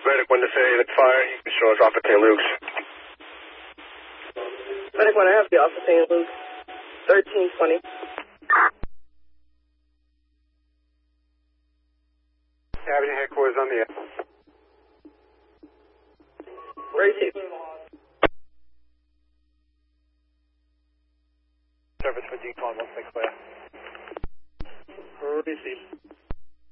Medic, when to say that fire, you can show us off at St. Luke's. Medic, when I have the off at St. Luke's, 1320. Avenue headquarters on the air. Receive. Service for decon 16 clear. Receive.